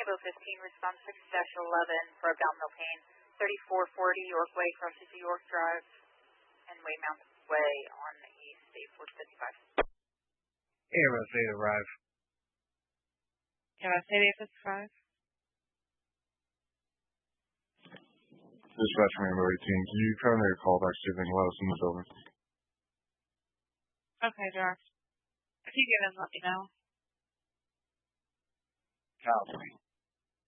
Bravo 15, response 6-11 for abdominal pain. 3440 York Way, crosses York Drive and Waymount Way on East State 455. ARS 8 arrive. ARS 855. Dispatch Rainbow 18, can you turn your call back to see if they can let us in the building? Okay, Josh. If you get in, let me know. Copy.